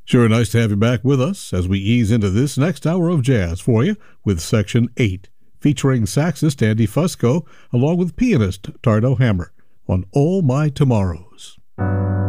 Sure, nice to have you back with us as we ease into this next hour of jazz for you with Section 8, featuring saxist Andy Fusco along with pianist Tardo Hammer on All My Tomorrows.